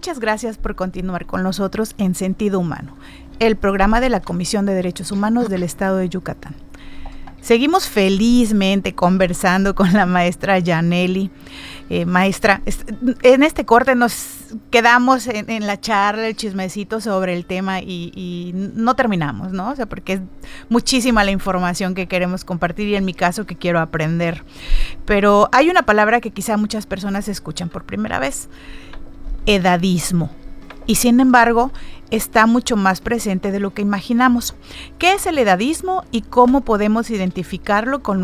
Muchas gracias por continuar con nosotros en Sentido Humano, el programa de la Comisión de Derechos Humanos del Estado de Yucatán. Seguimos felizmente conversando con la maestra Yanely. Maestra, en este corte nos quedamos en la charla, el chismecito sobre el tema y no terminamos, ¿no? O sea, porque es muchísima la información que queremos compartir y en mi caso que quiero aprender. Pero hay una palabra que quizá muchas personas escuchan por primera vez: edadismo. Y sin embargo, está mucho más presente de lo que imaginamos. ¿Qué es el edadismo y cómo podemos identificarlo con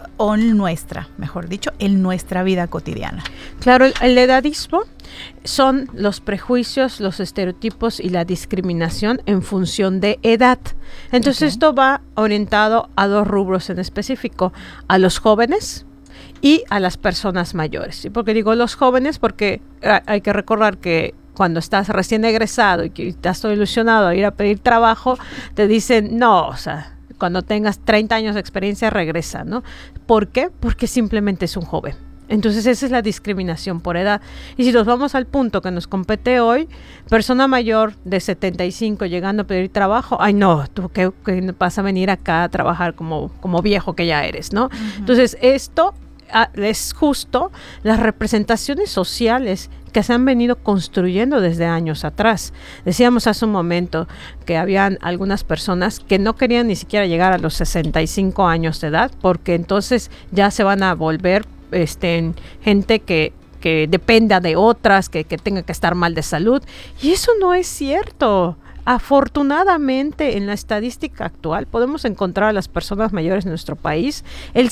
en nuestra vida cotidiana? Claro, el edadismo son los prejuicios, los estereotipos y la discriminación en función de edad. Entonces, esto va orientado a dos rubros en específico: a los jóvenes y a las personas mayores. ¿Y por qué digo los jóvenes? Porque hay que recordar que cuando estás recién egresado y que estás todo ilusionado a ir a pedir trabajo, te dicen, no, o sea, cuando tengas 30 años de experiencia, regresa, ¿no? ¿Por qué? Porque simplemente es un joven. Entonces esa es la discriminación por edad. Y si nos vamos al punto que nos compete hoy, persona mayor de 75 llegando a pedir trabajo, ay no, tú que vas a venir acá a trabajar como viejo que ya eres, ¿no? Uh-huh. Entonces esto es justo las representaciones sociales que se han venido construyendo desde años atrás. Decíamos hace un momento que habían algunas personas que no querían ni siquiera llegar a los 65 años de edad, porque entonces ya se van a volver gente que dependa de otras, que tenga que estar mal de salud. Y eso no es cierto. Afortunadamente, en la estadística actual podemos encontrar a las personas mayores en nuestro país. El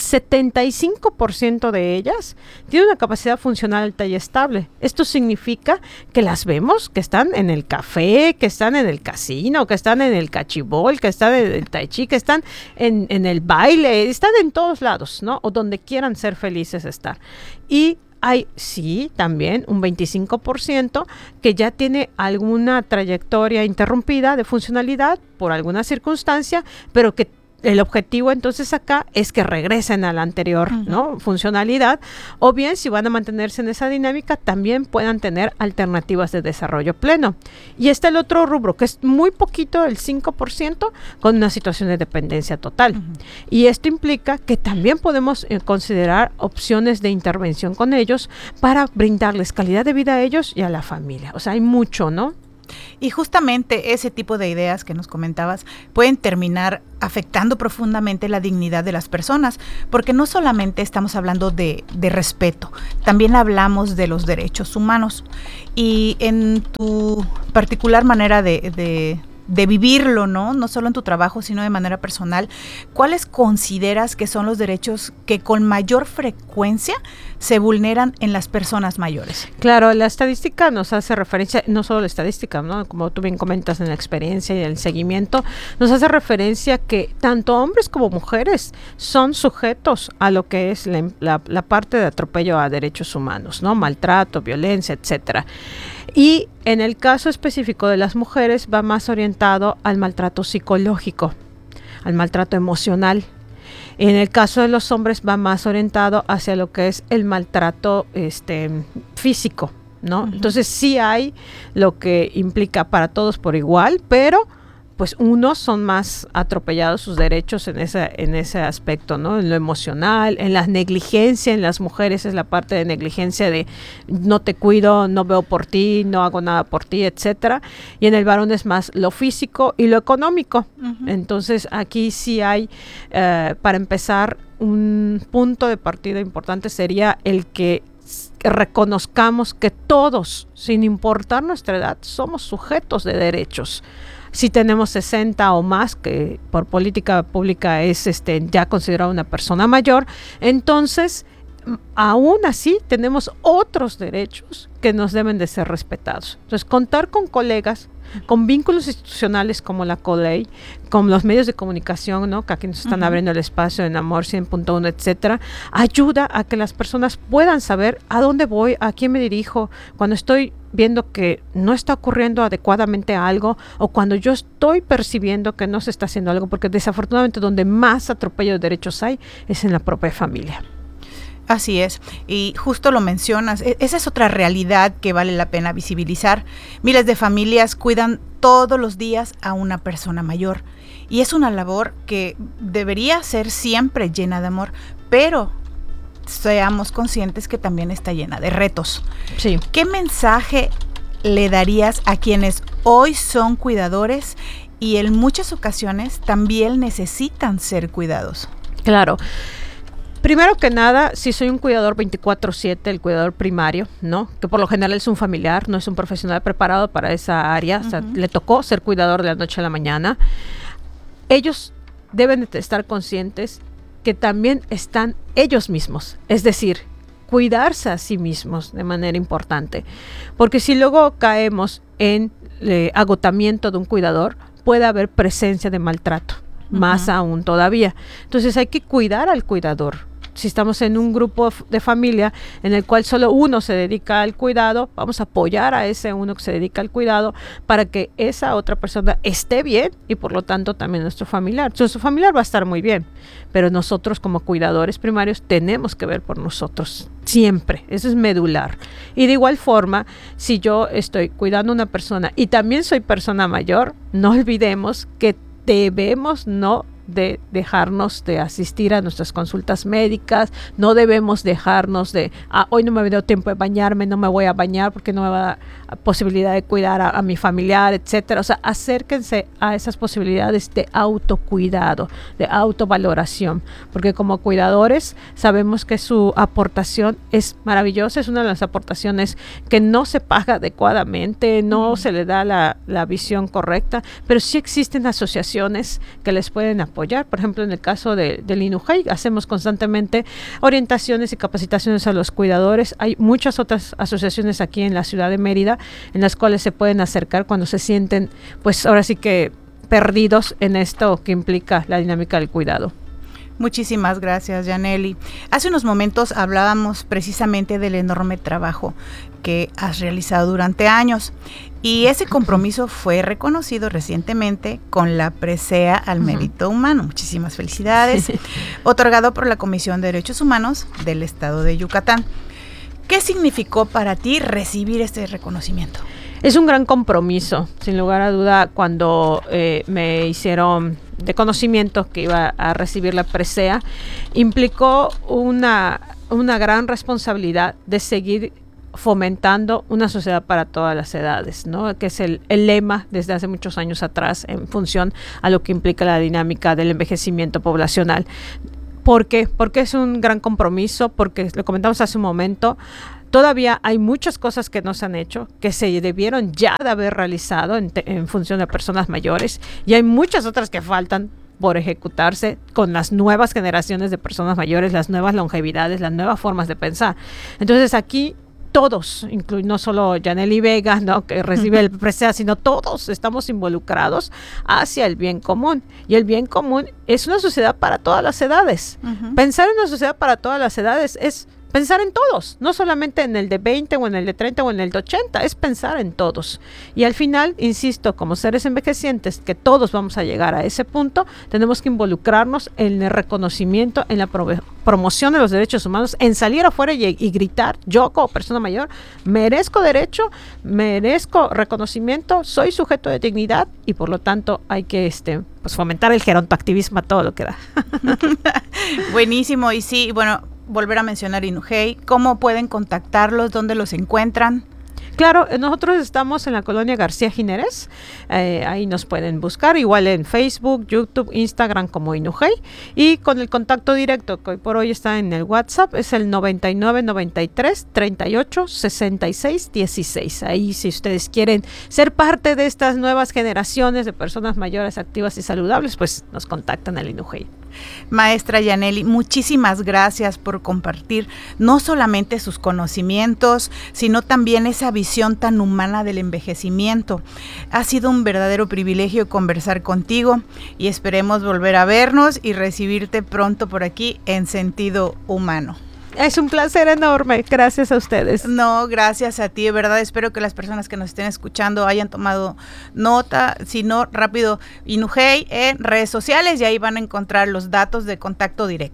75% de ellas tiene una capacidad funcional alta y estable. Esto significa que las vemos, que están en el café, que están en el casino, que están en el cachibol, que están en el tai chi, que están en el baile, están en todos lados, ¿no? O donde quieran ser felices estar. Y hay, sí, también un 25% que ya tiene alguna trayectoria interrumpida de funcionalidad por alguna circunstancia, pero que el objetivo entonces acá es que regresen a la anterior, ¿no? Funcionalidad, o bien si van a mantenerse en esa dinámica también puedan tener alternativas de desarrollo pleno. Y está el otro rubro, que es muy poquito, el 5%, con una situación de dependencia total. Y esto implica que también podemos considerar opciones de intervención con ellos para brindarles calidad de vida a ellos y a la familia. O sea, hay mucho, ¿no? Y justamente ese tipo de ideas que nos comentabas pueden terminar afectando profundamente la dignidad de las personas, porque no solamente estamos hablando de respeto, también hablamos de los derechos humanos. Y en tu particular manera de vivirlo, ¿no? No solo en tu trabajo, sino de manera personal, ¿cuáles consideras que son los derechos que con mayor frecuencia se vulneran en las personas mayores? Claro, la estadística nos hace referencia, no solo la estadística, ¿no? Como tú bien comentas en la experiencia y el seguimiento, nos hace referencia que tanto hombres como mujeres son sujetos a lo que es la parte de atropello a derechos humanos, ¿no? Maltrato, violencia, etcétera. Y en el caso específico de las mujeres va más orientado al maltrato psicológico, al maltrato emocional. En el caso de los hombres va más orientado hacia lo que es el maltrato físico, ¿no? Uh-huh. Entonces sí hay lo que implica para todos por igual, pero pues unos son más atropellados sus derechos en ese aspecto, ¿no? En lo emocional, en la negligencia, en las mujeres es la parte de negligencia de no te cuido, no veo por ti, no hago nada por ti, etcétera. Y en el varón es más lo físico y lo económico. Uh-huh. Entonces aquí sí hay, para empezar, un punto de partida importante sería el que reconozcamos que todos, sin importar nuestra edad, somos sujetos de derechos. Si tenemos 60 o más, que por política pública es ya considerado una persona mayor, entonces aún así tenemos otros derechos que nos deben de ser respetados. Entonces, contar con colegas, con vínculos institucionales como la COLEI, con los medios de comunicación, ¿no? Que aquí nos están abriendo el espacio en Amor 100.1, etcétera, ayuda a que las personas puedan saber a dónde voy, a quién me dirijo, cuando estoy viendo que no está ocurriendo adecuadamente algo o cuando yo estoy percibiendo que no se está haciendo algo, porque desafortunadamente donde más atropello de derechos hay es en la propia familia. Así es, y justo lo mencionas, esa es otra realidad que vale la pena visibilizar. Miles de familias cuidan todos los días a una persona mayor y es una labor que debería ser siempre llena de amor, pero seamos conscientes que también está llena de retos. Sí. ¿Qué mensaje le darías a quienes hoy son cuidadores y en muchas ocasiones también necesitan ser cuidados? Claro. Primero que nada, si soy un cuidador 24/7, el cuidador primario, ¿no? Que por lo general es un familiar, no es un profesional preparado para esa área, o sea, le tocó ser cuidador de la noche a la mañana. Ellos deben de estar conscientes que también están ellos mismos, es decir, cuidarse a sí mismos de manera importante. Porque si luego caemos en agotamiento de un cuidador, puede haber presencia de maltrato, más aún todavía. Entonces hay que cuidar al cuidador. Si estamos en un grupo de familia en el cual solo uno se dedica al cuidado, vamos a apoyar a ese uno que se dedica al cuidado para que esa otra persona esté bien y por lo tanto también nuestro familiar. Nuestro familiar va a estar muy bien, pero nosotros como cuidadores primarios tenemos que ver por nosotros siempre. Eso es medular. Y de igual forma, si yo estoy cuidando a una persona y también soy persona mayor, no olvidemos que debemos no de dejarnos de asistir a nuestras consultas médicas, no debemos dejarnos de, hoy no me dio tiempo de bañarme, no me voy a bañar porque no me va a dar posibilidad de cuidar a mi familiar, etcétera. O sea, acérquense a esas posibilidades de autocuidado, de autovaloración, porque como cuidadores sabemos que su aportación es maravillosa, es una de las aportaciones que no se paga adecuadamente, no se le da la visión correcta, pero sí existen asociaciones que les pueden apoyar. Por ejemplo, en el caso del INUJEI, hacemos constantemente orientaciones y capacitaciones a los cuidadores. Hay muchas otras asociaciones aquí en la ciudad de Mérida en las cuales se pueden acercar cuando se sienten, pues ahora sí que perdidos en esto que implica la dinámica del cuidado. Muchísimas gracias, Yanely. Hace unos momentos hablábamos precisamente del enorme trabajo que has realizado durante años y ese compromiso fue reconocido recientemente con la presea al mérito humano. Muchísimas felicidades. Otorgado por la Comisión de Derechos Humanos del Estado de Yucatán. ¿Qué significó para ti recibir este reconocimiento? Es un gran compromiso, sin lugar a duda, cuando me hicieron de conocimiento que iba a recibir la presea, implicó una gran responsabilidad de seguir fomentando una sociedad para todas las edades, ¿no? Que es el lema desde hace muchos años atrás en función a lo que implica la dinámica del envejecimiento poblacional. ¿Por qué? Porque es un gran compromiso, porque lo comentamos hace un momento. Todavía hay muchas cosas que no se han hecho, que se debieron ya de haber realizado en función de personas mayores, y hay muchas otras que faltan por ejecutarse con las nuevas generaciones de personas mayores, las nuevas longevidades, las nuevas formas de pensar. Entonces aquí todos, no solo Yanely Vega, ¿no?, que recibe el presea, sino todos estamos involucrados hacia el bien común. Y el bien común es una sociedad para todas las edades. Pensar en una sociedad para todas las edades es pensar en todos, no solamente en el de 20 o en el de 30 o en el de 80, es pensar en todos. Y al final, insisto, como seres envejecientes, que todos vamos a llegar a ese punto, tenemos que involucrarnos en el reconocimiento, en la promoción de los derechos humanos, en salir afuera y gritar, yo como persona mayor, merezco derecho, merezco reconocimiento, soy sujeto de dignidad y por lo tanto hay que pues fomentar el gerontoactivismo a todo lo que da. Buenísimo, y sí, bueno, volver a mencionar INUJEI, ¿cómo pueden contactarlos? ¿Dónde los encuentran? Claro, nosotros estamos en la colonia García Ginerés, ahí nos pueden buscar, igual en Facebook, YouTube, Instagram como INUJEI, y con el contacto directo que hoy por hoy está en el WhatsApp es el 99 93 38 66 16. Ahí si ustedes quieren ser parte de estas nuevas generaciones de personas mayores, activas y saludables, pues nos contactan al INUJEI. Maestra Yanely, muchísimas gracias por compartir no solamente sus conocimientos, sino también esa visión tan humana del envejecimiento. Ha sido un verdadero privilegio conversar contigo y esperemos volver a vernos y recibirte pronto por aquí en Sentido Humano. Es un placer enorme, gracias a ustedes. No, gracias a ti, de verdad, espero que las personas que nos estén escuchando hayan tomado nota, si no, rápido, INUJEI en redes sociales y ahí van a encontrar los datos de contacto directo.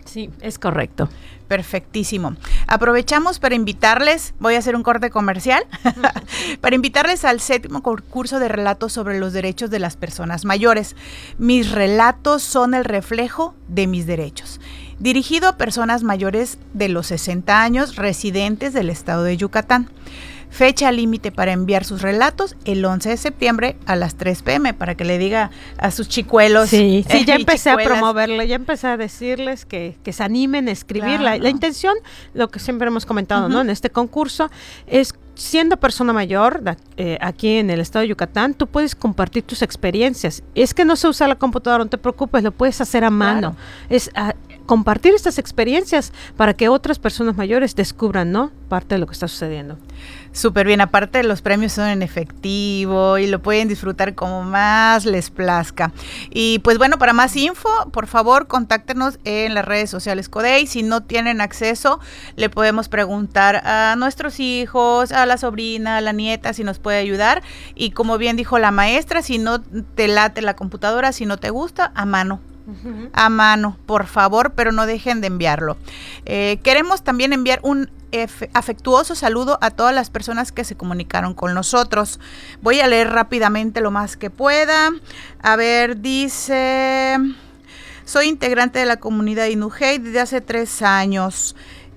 Sí, es correcto. Perfectísimo. Aprovechamos para invitarles, voy a hacer un corte comercial, para invitarles al 7º concurso de relatos sobre los derechos de las personas mayores. Mis relatos son el reflejo de mis derechos. Dirigido a personas mayores de los 60 años, residentes del estado de Yucatán. Fecha límite para enviar sus relatos el 11 de septiembre a las 3 p.m. para que le diga a sus chicuelos. Sí, ya empecé chicuelas. A promoverlo, ya empecé a decirles que se animen a escribir. Claro. La intención, lo que siempre hemos comentado, ¿no? En este concurso, es siendo persona mayor aquí en el estado de Yucatán, tú puedes compartir tus experiencias. Es que no se usa la computadora, no te preocupes, lo puedes hacer a mano. Es compartir estas experiencias para que otras personas mayores descubran, ¿no?, parte de lo que está sucediendo. Súper bien, aparte los premios son en efectivo y lo pueden disfrutar como más les plazca. Y pues bueno, para más info, por favor, contáctenos en las redes sociales CODEI. Si no tienen acceso, le podemos preguntar a nuestros hijos, a la sobrina, a la nieta, si nos puede ayudar. Y como bien dijo la maestra, si no te late la computadora, si no te gusta, a mano. A mano, por favor, pero no dejen de enviarlo. Queremos también enviar un afectuoso saludo a todas las personas que se comunicaron con nosotros. Voy a leer rápidamente lo más que pueda. A ver, dice: soy integrante de la comunidad Inujey desde hace 3 años.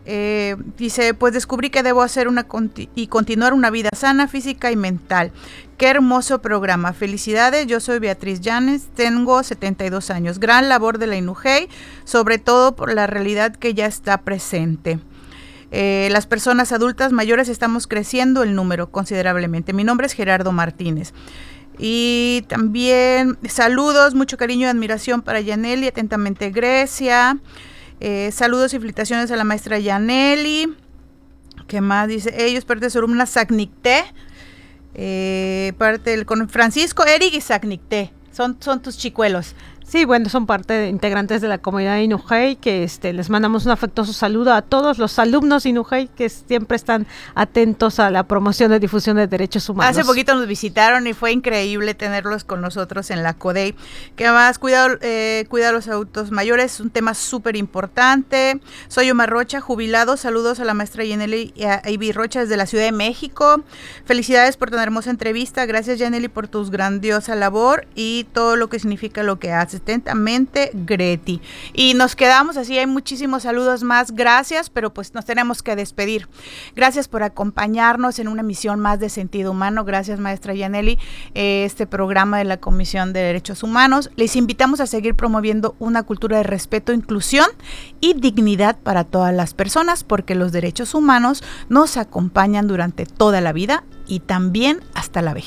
Dice, pues descubrí que debo hacer y continuar una vida sana, física y mental. Qué hermoso programa. Felicidades, yo soy Beatriz Llanes, tengo 72 años. Gran labor de la Inujey, sobre todo por la realidad que ya está presente. Las personas adultas mayores estamos creciendo el número considerablemente. Mi nombre es Gerardo Martínez. Y también saludos, mucho cariño y admiración para Yaneli, atentamente Grecia. Saludos y felicitaciones a la maestra Yaneli. ¿Qué más dice? Ellos parte de su alumna Sacnicté. Con Francisco, Eric y Sacnicté. Son tus chicuelos. Sí, bueno, son integrantes de la comunidad de Inujey, que les mandamos un afectuoso saludo a todos los alumnos de Inujey que siempre están atentos a la promoción y difusión de derechos humanos. Hace poquito nos visitaron y fue increíble tenerlos con nosotros en la CODEI. ¿Qué más? Cuida a los adultos mayores, un tema súper importante. Soy Omar Rocha, jubilado. Saludos a la maestra Yaneli y a Ivy Rocha desde la Ciudad de México. Felicidades por tan hermosa entrevista. Gracias, Yaneli, por tu grandiosa labor y todo lo que significa lo que haces. Atentamente, Greti. Y nos quedamos así, hay muchísimos saludos más, gracias, pero pues nos tenemos que despedir. Gracias por acompañarnos en una emisión más de Sentido Humano. Gracias, maestra Yaneli, este programa de la Comisión de Derechos Humanos. Les invitamos a seguir promoviendo una cultura de respeto, inclusión y dignidad para todas las personas, porque los derechos humanos nos acompañan durante toda la vida y también hasta la vejez.